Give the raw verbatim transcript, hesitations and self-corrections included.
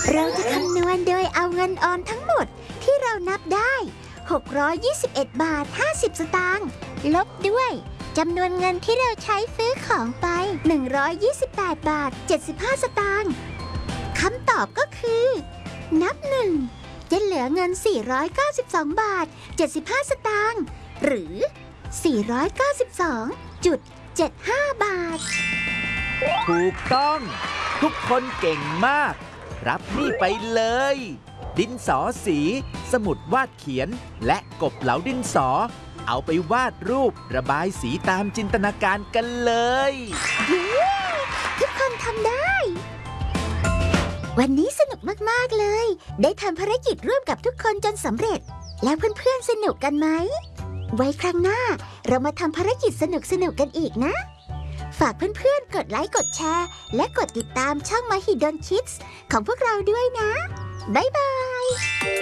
เราจะคำนวณโดยเอาเงินออมทั้งหมดที่เรานับได้หกร้อยยี่สิบเอ็ดบาทห้าสิบสตางค์ลบด้วยจำนวนเงินที่เราใช้ซื้อของไปหนึ่งร้อยยี่สิบแปดบาทเจ็ดสิบห้าสตางค์คำตอบก็คือนับหนึ่งจะเหลือเงินสี่ร้อยเก้าสิบสองบาทเจ็ดสิบห้าสตางค์หรือสี่ร้อยเก้าสิบสองจุดเจ็ดห้าบาทถูกต้องทุกคนเก่งมากรับนี่ไปเลยดินสอสีสมุดวาดเขียนและกบเหลาดินสอเอาไปวาดรูประบายสีตามจินตนาการกันเลยเย้ทุกคนทำได้วันนี้สนุกมากๆเลยได้ทำภารกิจร่วมกับทุกคนจนสำเร็จแล้วเพื่อนๆสนุกกันไหมไว้ครั้งหน้าเรามาทำภารกิจสนุกๆกันอีกนะฝากเพื่อนๆกดไลค์กดแชร์และกดติดตามช่อง Mahidol Kids ของพวกเราด้วยนะบ๊ายบาย